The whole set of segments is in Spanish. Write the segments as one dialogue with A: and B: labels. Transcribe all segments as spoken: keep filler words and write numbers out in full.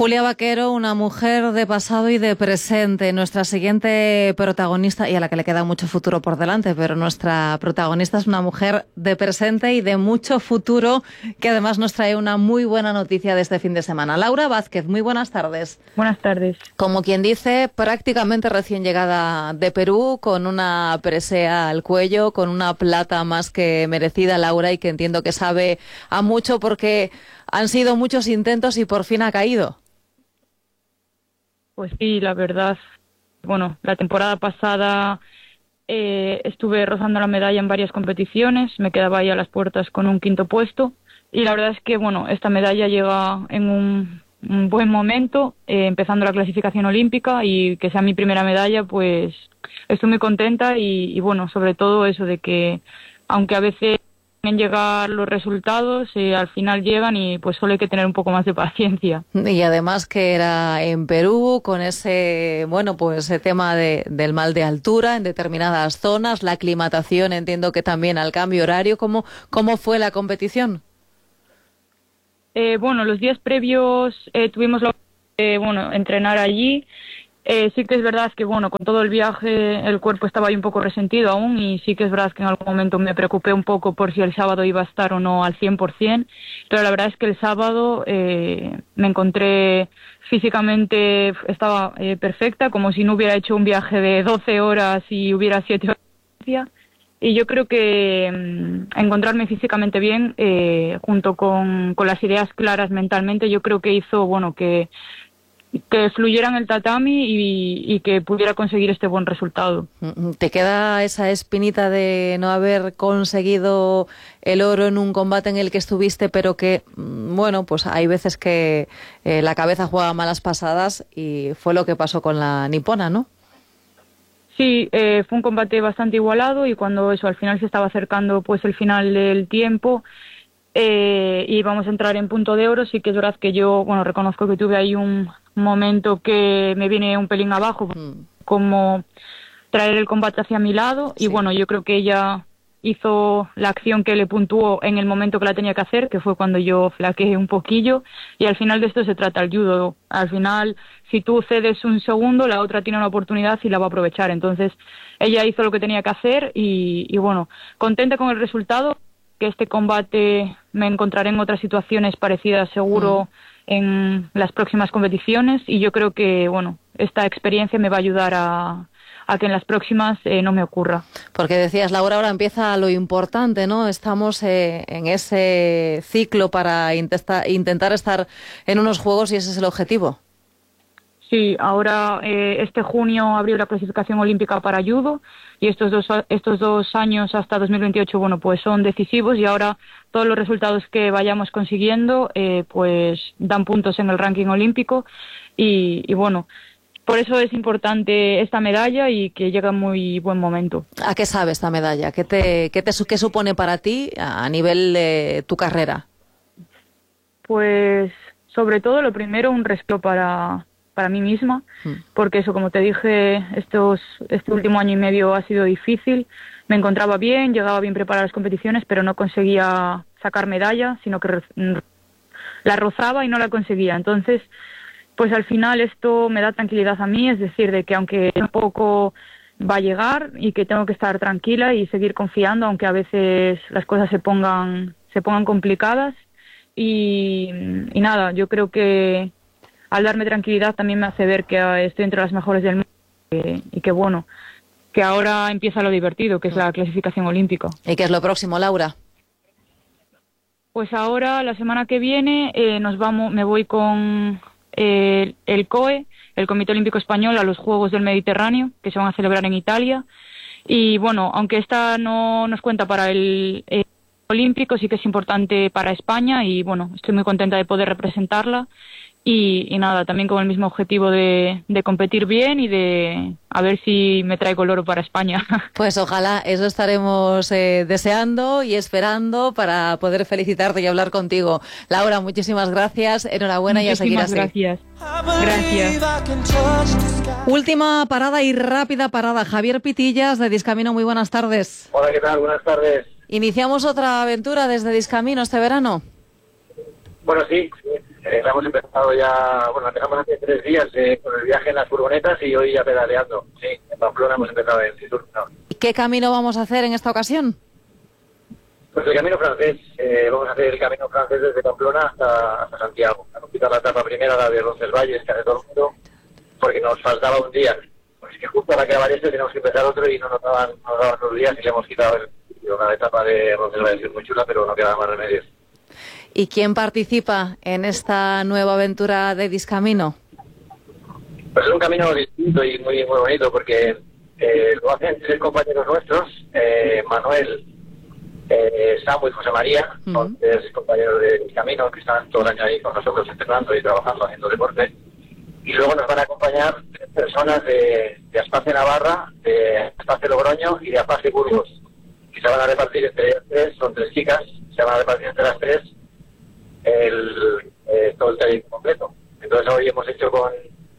A: Julia Vaquero, una mujer de pasado y de presente, nuestra siguiente protagonista, y a la que le queda mucho futuro por delante, pero nuestra protagonista es una mujer de presente y de mucho futuro, que además nos trae una muy buena noticia de este fin de semana. Laura Vázquez, muy buenas tardes.
B: Buenas tardes.
A: Como quien dice, prácticamente recién llegada de Perú, con una presea al cuello, con una plata más que merecida, Laura, y que entiendo que sabe a mucho porque han sido muchos intentos y por fin ha caído.
B: Pues sí, la verdad, bueno, la temporada pasada eh, estuve rozando la medalla en varias competiciones, me quedaba ahí a las puertas con un quinto puesto y la verdad es que, bueno, esta medalla llega en un, un buen momento, eh, empezando la clasificación olímpica y que sea mi primera medalla, pues estoy muy contenta y, y bueno, sobre todo eso de que, aunque a veces en llegar los resultados, eh, al final llegan y pues solo hay que tener un poco más de paciencia.
A: Y además que era en Perú, con ese, bueno, pues ese tema de, del mal de altura en determinadas zonas, la aclimatación, entiendo que también al cambio horario. ¿Cómo, cómo fue la competición?
B: Eh, bueno, los días previos eh, tuvimos la eh, bueno, entrenar allí. Eh, sí que es verdad que, bueno, con todo el viaje el cuerpo estaba ahí un poco resentido aún y sí que es verdad que en algún momento me preocupé un poco por si el sábado iba a estar o no al cien por ciento, pero la verdad es que el sábado eh, me encontré físicamente, estaba eh, perfecta, como si no hubiera hecho un viaje de doce horas y hubiera siete horas. Y yo creo que mmm, encontrarme físicamente bien, eh, junto con, con las ideas claras mentalmente, yo creo que hizo, bueno, que que fluyera en el tatami y, y que pudiera conseguir este buen resultado.
A: ¿Te queda esa espinita de no haber conseguido el oro en un combate en el que estuviste, pero que, bueno, pues hay veces que eh, la cabeza juega malas pasadas y fue lo que pasó con la nipona, ¿no?
B: Sí, eh, fue un combate bastante igualado y cuando eso al final se estaba acercando pues el final del tiempo eh, y vamos a entrar en punto de oro, sí que es verdad que yo, bueno, reconozco que tuve ahí un momento que me viene un pelín abajo, mm. como traer el combate hacia mi lado, sí. Y bueno, yo creo que ella hizo la acción que le puntuó en el momento que la tenía que hacer, que fue cuando yo flaqueé un poquillo, y al final de esto se trata el judo. Al final, si tú cedes un segundo, la otra tiene una oportunidad y la va a aprovechar. Entonces, ella hizo lo que tenía que hacer y, y bueno, contenta con el resultado, que este combate me encontraré en otras situaciones parecidas seguro mm. en las próximas competiciones y yo creo que, bueno, esta experiencia me va a ayudar a, a que en las próximas eh, no me ocurra.
A: Porque decías, Laura, ahora empieza lo importante, ¿no? Estamos eh, en ese ciclo para intesta, intentar estar en unos Juegos y ese es el objetivo.
B: Sí, ahora eh, este junio abrió la clasificación olímpica para judo y estos dos estos dos años hasta dos mil veintiocho, bueno, pues son decisivos y ahora todos los resultados que vayamos consiguiendo, eh, pues dan puntos en el ranking olímpico y, y bueno, por eso es importante esta medalla y que llega en muy buen momento.
A: ¿A qué sabe esta medalla? ¿Qué te qué te qué supone para ti a nivel de tu carrera?
B: Pues sobre todo lo primero un respiro para para mí misma, porque eso, como te dije, estos este último año y medio ha sido difícil. Me encontraba bien, llegaba bien preparada a las competiciones, pero no conseguía sacar medalla, sino que la rozaba y no la conseguía. Entonces, pues al final esto me da tranquilidad a mí, es decir, de que aunque un poco va a llegar y que tengo que estar tranquila y seguir confiando, aunque a veces las cosas se pongan se pongan complicadas. Y, y nada, yo creo que al darme tranquilidad también me hace ver que estoy entre las mejores del mundo y, y que bueno, que ahora empieza lo divertido, que es la clasificación olímpica.
A: ¿Y qué es lo próximo, Laura?
B: Pues ahora, la semana que viene, eh, nos vamos, me voy con eh, el C O E, el Comité Olímpico Español, a los Juegos del Mediterráneo, que se van a celebrar en Italia. Y bueno, aunque esta no nos cuenta para el eh, olímpico, sí que es importante para España y bueno, estoy muy contenta de poder representarla. Y, y nada, también con el mismo objetivo de, de competir bien y de a ver si me traigo el oro para España.
A: Pues ojalá, eso estaremos eh, deseando y esperando para poder felicitarte y hablar contigo. Laura, muchísimas gracias, enhorabuena muchísimas y a seguir así.
B: Gracias. Gracias.
A: Última parada y rápida parada. Javier Pitillas de Discamino, muy buenas tardes.
C: Hola, ¿qué tal? Buenas tardes.
A: ¿Iniciamos otra aventura desde Discamino este verano?
C: Bueno, sí. Eh, hemos empezado ya, bueno, empezamos hace tres días eh, con el viaje en las furgonetas y hoy ya pedaleando. Sí, en Pamplona hemos empezado en Fitur. No.
A: ¿Qué camino vamos a hacer en esta ocasión?
C: Pues el camino francés, eh, vamos a hacer el camino francés desde Pamplona hasta, hasta Santiago. Vamos a quitar la etapa primera, la de Roncesvalles, que hace todo el mundo, porque nos faltaba un día. Pues que justo a la que acabar este tenemos que empezar otro y no nos daban, nos daban los días y le hemos quitado el, una etapa de Roncesvalles, que es muy chula, pero no queda más remedios.
A: ¿Y quién participa en esta nueva aventura de Discamino?
C: Pues es un camino distinto y muy, muy bonito, porque eh, lo hacen tres compañeros nuestros, eh, Manuel, Eh, Samu y José María, uh-huh. son tres compañeros de camino que están todo el año ahí con nosotros entrenando y trabajando, haciendo deporte. Y luego nos van a acompañar personas de, de Aspace Navarra, de Aspace Logroño y de Aspace Burgos. Y se van a repartir entre ellas tres, son tres chicas, se van a repartir entre las tres el, eh, todo el trayecto completo. Entonces hoy hemos hecho con,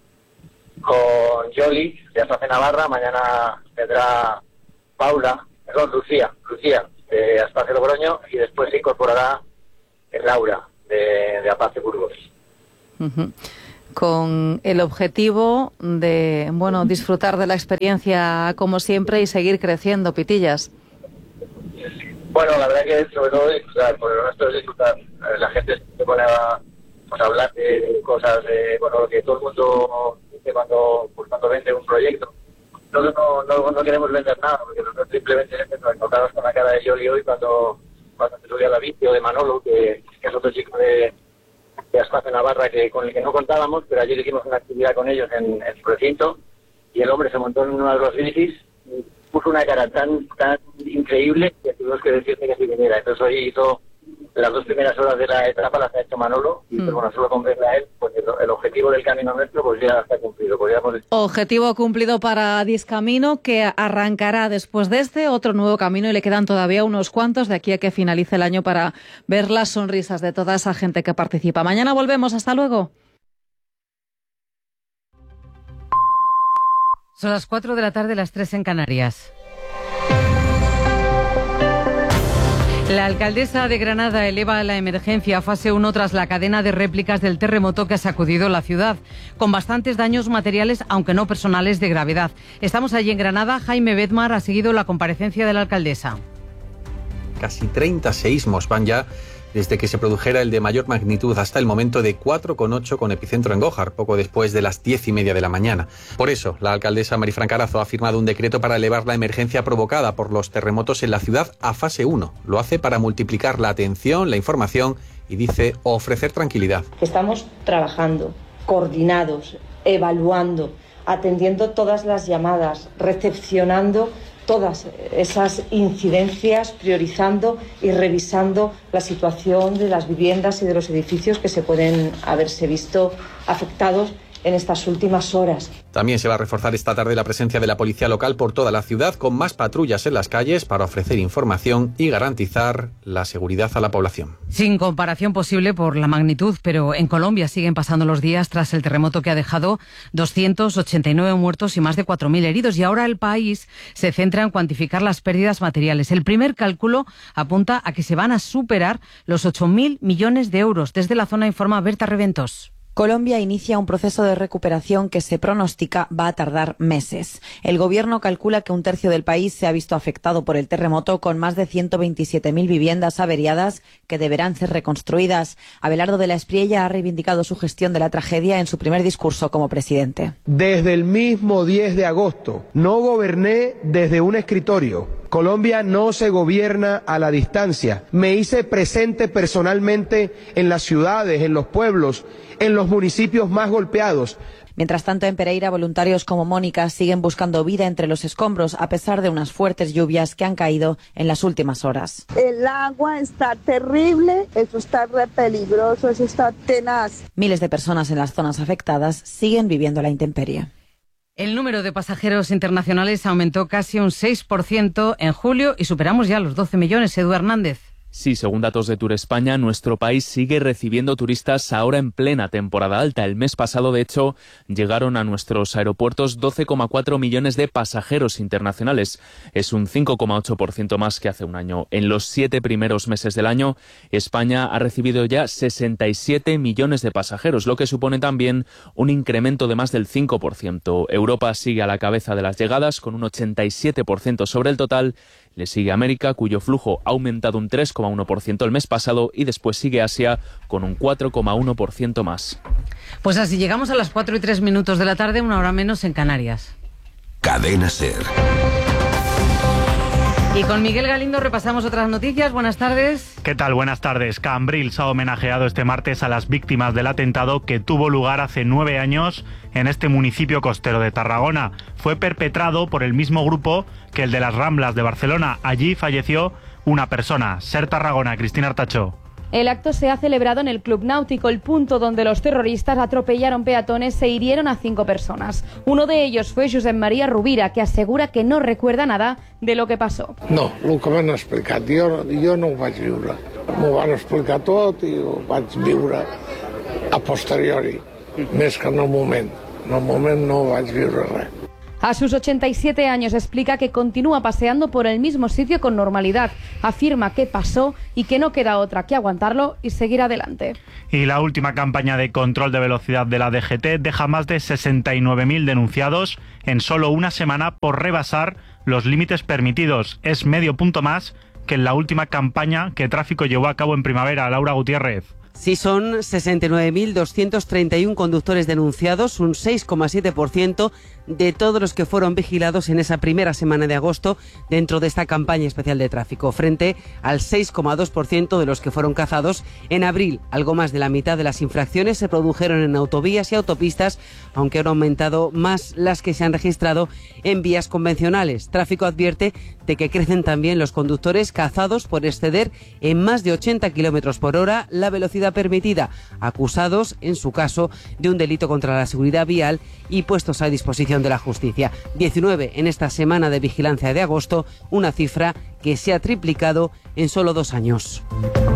C: con Yoli de Aspace Navarra, mañana vendrá Paula, perdón, Lucía, Lucía. de Aspace Logroño y después se incorporará el Laura de, de Aspace Burgos.
A: Uh-huh. Con el objetivo de, bueno, disfrutar de la experiencia como siempre y seguir creciendo, Pitillas.
C: Bueno, la verdad que sobre todo disfrutar, porque lo nuestro es disfrutar. La gente se pone a, pues, a hablar de cosas, de, bueno, lo que todo el mundo dice cuando, pues, cuando vende un proyecto. Nosotros no, no, no queremos vender nada, porque nosotros simplemente nos encontramos con la cara de Yoli hoy cuando, cuando se subía a la bici, o de Manolo, que, que es otro chico de, de Aspace Navarra, que, con el que no contábamos, pero ayer hicimos una actividad con ellos en, en su recinto, y el hombre se montó en una de las bicis y puso una cara tan tan increíble que tuvimos que decirle que si viniera. Entonces hoy hizo las dos primeras horas de la etapa, las ha hecho Manolo, y mm. pues, bueno, solo con verla a él, pues el, el objetivo del camino nuestro pues ya está cumplido. Podríamos decir.
A: Objetivo cumplido para Discamino, que arrancará después de este otro nuevo camino, y le quedan todavía unos cuantos de aquí a que finalice el año para ver las sonrisas de toda esa gente que participa. Mañana volvemos, hasta luego.
D: Son las cuatro de la tarde, las tres en Canarias. La alcaldesa de Granada eleva la emergencia a fase uno tras la cadena de réplicas del terremoto que ha sacudido la ciudad, con bastantes daños materiales, aunque no personales, de gravedad. Estamos allí en Granada. Jaime Bedmar ha seguido la comparecencia de la alcaldesa.
E: Casi treinta seísmos van ya desde que se produjera el de mayor magnitud hasta el momento, de cuatro coma ocho con epicentro en Gójar, poco después de las diez y media de la mañana. Por eso, la alcaldesa Marifran Carazo ha firmado un decreto para elevar la emergencia provocada por los terremotos en la ciudad a fase uno. Lo hace para multiplicar la atención, la información y, dice, ofrecer tranquilidad.
F: Estamos trabajando, coordinados, evaluando, atendiendo todas las llamadas, recepcionando todas esas incidencias, priorizando y revisando la situación de las viviendas y de los edificios que se pueden haberse visto afectados en estas últimas horas.
E: También se va a reforzar esta tarde la presencia de la policía local por toda la ciudad, con más patrullas en las calles para ofrecer información y garantizar la seguridad a la población.
D: Sin comparación posible por la magnitud, pero en Colombia siguen pasando los días tras el terremoto que ha dejado doscientos ochenta y nueve muertos y más de cuatro mil heridos. Y ahora el país se centra en cuantificar las pérdidas materiales. El primer cálculo apunta a que se van a superar los ocho mil millones de euros. Desde la zona informa Berta Reventos.
G: Colombia inicia un proceso de recuperación que se pronostica va a tardar meses. El gobierno calcula que un tercio del país se ha visto afectado por el terremoto, con más de ciento veintisiete mil viviendas averiadas que deberán ser reconstruidas. Abelardo de la Espriella ha reivindicado su gestión de la tragedia en su primer discurso como presidente.
H: Desde el mismo diez de agosto no goberné desde un escritorio. Colombia no se gobierna a la distancia. Me hice presente personalmente en las ciudades, en los pueblos, en los municipios más golpeados.
G: Mientras tanto, en Pereira, voluntarios como Mónica siguen buscando vida entre los escombros a pesar de unas fuertes lluvias que han caído en las últimas horas.
I: El agua está terrible, eso está re peligroso, eso está tenaz.
G: Miles de personas en las zonas afectadas siguen viviendo la intemperie.
D: El número de pasajeros internacionales aumentó casi un seis por ciento en julio y superamos ya los doce millones. Edu Hernández.
J: Sí, según datos de Tour España, nuestro país sigue recibiendo turistas ahora en plena temporada alta. El mes pasado, de hecho, llegaron a nuestros aeropuertos doce coma cuatro millones de pasajeros internacionales. Es un cinco coma ocho por ciento más que hace un año. En los siete primeros meses del año, España ha recibido ya sesenta y siete millones de pasajeros, lo que supone también un incremento de más del cinco por ciento. Europa sigue a la cabeza de las llegadas, con un ochenta y siete por ciento sobre el total. Le sigue América, cuyo flujo ha aumentado un tres coma uno por ciento el mes pasado, y después sigue Asia con un cuatro coma uno por ciento más.
D: Pues así llegamos a las cuatro y tres minutos de la tarde, una hora menos en Canarias.
K: Cadena SER.
D: Y con Miguel Galindo repasamos otras noticias. Buenas tardes.
L: ¿Qué tal? Buenas tardes. Cambrils ha homenajeado este martes a las víctimas del atentado que tuvo lugar hace nueve años en este municipio costero de Tarragona. Fue perpetrado por el mismo grupo que el de las Ramblas de Barcelona. Allí falleció una persona. SER Tarragona, Cristina Artacho.
M: El acto se ha celebrado en el Club Náutico, el punto donde los terroristas atropellaron peatones e hirieron a cinco personas. Uno de ellos fue Josep María Rubira, que asegura que no recuerda nada de lo que pasó.
N: No, el que m'han explicat, jo, jo no ho vaig viure. M'ho van explicar tot i ho vaig viure a posteriori, més que en el moment. En el moment no vaig viure res.
M: A sus ochenta y siete años explica que continúa paseando por el mismo sitio con normalidad. Afirma que pasó y que no queda otra que aguantarlo y seguir adelante.
L: Y la última campaña de control de velocidad de la D G T deja más de sesenta y nueve mil denunciados en solo una semana por rebasar los límites permitidos. Es medio punto más que en la última campaña que Tráfico llevó a cabo en primavera. Laura Gutiérrez.
O: Sí, son sesenta y nueve mil doscientos treinta y uno conductores denunciados, un seis coma siete por ciento de todos los que fueron vigilados en esa primera semana de agosto dentro de esta campaña especial de tráfico, frente al seis coma dos por ciento de los que fueron cazados en abril. Algo más de la mitad de las infracciones se produjeron en autovías y autopistas, aunque han aumentado más las que se han registrado en vías convencionales. Tráfico advierte de que crecen también los conductores cazados por exceder en más de ochenta kilómetros por hora la velocidad permitida, acusados, en su caso, de un delito contra la seguridad vial y puestos a disposición de la justicia. diecinueve en esta semana de vigilancia de agosto, una cifra que se ha triplicado en solo dos años.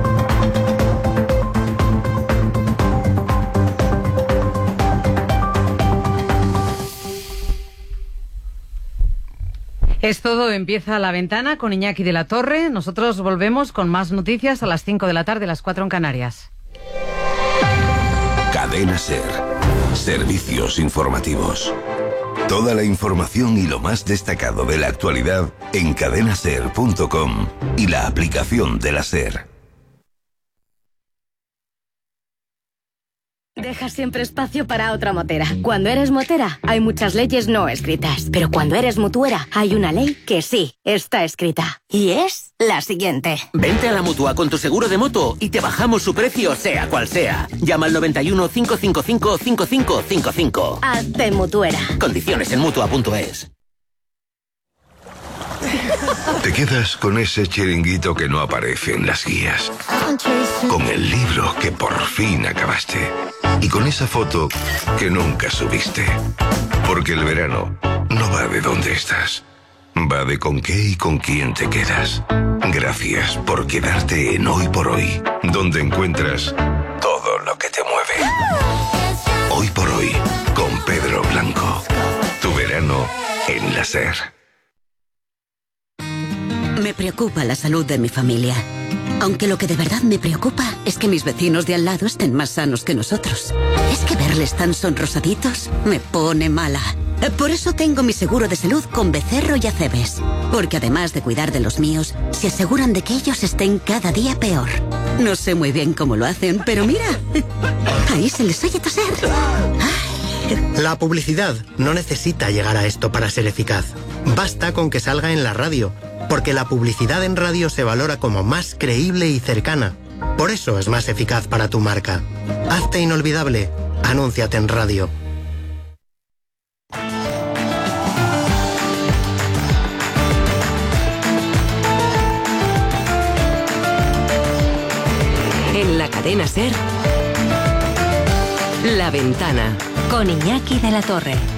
D: Es todo, empieza La Ventana con Iñaki de la Torre. Nosotros volvemos con más noticias a las cinco de la tarde, a las cuatro en Canarias.
K: Cadena SER. Servicios informativos. Toda la información y lo más destacado de la actualidad en cadena ser punto com y la aplicación de la SER.
P: Deja siempre espacio para otra motera. Cuando eres motera, hay muchas leyes no escritas. Pero cuando eres mutuera, hay una ley que sí está escrita. Y es la siguiente.
Q: Vente a la Mutua con tu seguro de moto y te bajamos su precio, sea cual sea. Llama al noventa y uno, cinco cinco cinco, cinco cinco cinco cinco.
P: Hazte mutuera.
Q: Condiciones en mutua punto es.
K: Te quedas con ese chiringuito que no aparece en las guías, con el libro que por fin acabaste y con esa foto que nunca subiste. Porque el verano no va de dónde estás, va de con qué y con quién te quedas. Gracias por quedarte en Hoy por Hoy, donde encuentras todo lo que te mueve. Hoy por Hoy, con Pedro Blanco. Tu verano en la SER.
R: Me preocupa la salud de mi familia. Aunque lo que de verdad me preocupa es que mis vecinos de al lado estén más sanos que nosotros. Es que verles tan sonrosaditos me pone mala. Por eso tengo mi seguro de salud con Becerro y Acebes. Porque además de cuidar de los míos, se aseguran de que ellos estén cada día peor. No sé muy bien cómo lo hacen, pero mira, ahí se les oye toser. Ay.
S: La publicidad no necesita llegar a esto para ser eficaz. Basta con que salga en la radio. Porque la publicidad en radio se valora como más creíble y cercana. Por eso es más eficaz para tu marca. Hazte inolvidable. Anúnciate en radio.
T: En la cadena SER, La Ventana.
P: Con Iñaki de la Torre.